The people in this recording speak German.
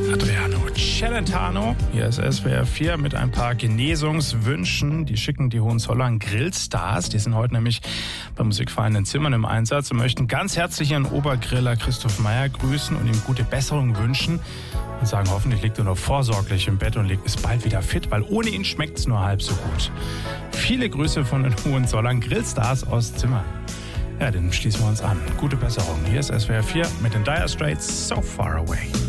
Adriano Celentano. Hier ist SWR 4 mit ein paar Genesungswünschen. Die schicken die Hohenzollern Grillstars. Die sind heute nämlich beim Musikverein in Zimmern im Einsatz und möchten ganz herzlich ihren Obergriller Christoph Meyer grüßen und ihm gute Besserung wünschen. Und sagen, hoffentlich liegt er noch vorsorglich im Bett und ist bald wieder fit, weil ohne ihn schmeckt es nur halb so gut. Viele Grüße von den Hohenzollern Grillstars aus Zimmern. Ja, den schließen wir uns an. Gute Besserung. Hier ist SWR 4 mit den Dire Straits, So Far Away.